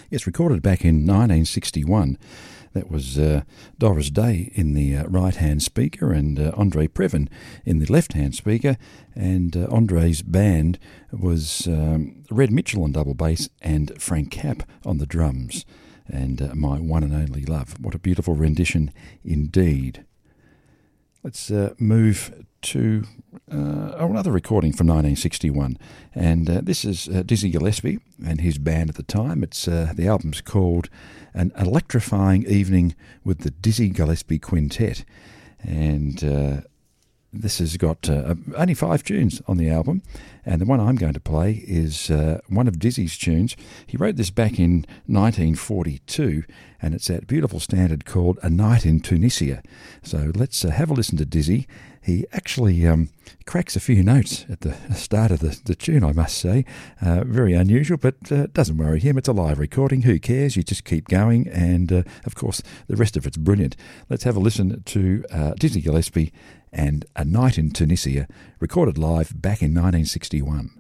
It's recorded back in 1961. That was Doris Day in the right-hand speaker and Andre Previn in the left-hand speaker. And Andre's band was Red Mitchell on double bass and Frank Capp on the drums. And My One and Only Love. What a beautiful rendition indeed. Let's move to another recording from 1961, and this is Dizzy Gillespie and his band at the time. It's the album's called An Electrifying Evening with the Dizzy Gillespie Quintet, and this has got only 5 tunes on the album, and the one I'm going to play is one of Dizzy's tunes. He wrote this back in 1942, and it's that beautiful standard called A Night in Tunisia. So let's have a listen to Dizzy. He actually cracks a few notes at the start of the tune, I must say. Very unusual, but doesn't worry him. It's a live recording. Who cares? You just keep going, and of course, the rest of it's brilliant. Let's have a listen to Dizzy Gillespie and A Night in Tunisia, recorded live back in 1961.